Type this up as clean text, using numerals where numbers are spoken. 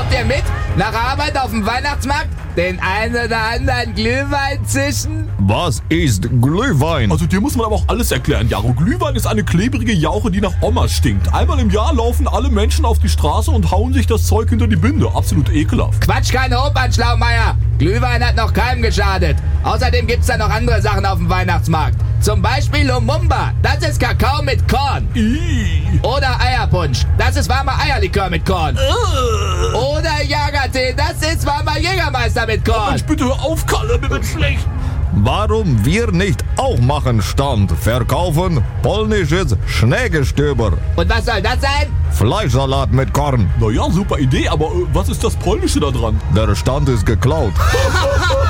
Kommt ihr mit? Nach Arbeit auf dem Weihnachtsmarkt? Den einen oder anderen Glühwein zischen? Was ist Glühwein? Also dir muss man aber auch alles erklären, Jaro. Glühwein ist eine klebrige Jauche, die nach Oma stinkt. Einmal im Jahr laufen alle Menschen auf die Straße und hauen sich das Zeug hinter die Binde. Absolut ekelhaft. Quatsch, keine Opern, Schlaumeier. Glühwein hat noch keinem geschadet. Außerdem gibt's da noch andere Sachen auf dem Weihnachtsmarkt. Zum Beispiel Lumumba. Das ist Kakao mit Korn. Oder Eierpunsch. Das ist warmer Eierlikör mit Korn. Oder Jagertee. Das ist warmer Jägermeister mit Korn. Mensch, bitte hör auf, Kalle, mir wird schlecht. Warum wir nicht auch machen Stand? Verkaufen polnisches Schneegestöber. Und was soll das sein? Fleischsalat mit Korn. Naja, super Idee, aber was ist das Polnische da dran? Der Stand ist geklaut.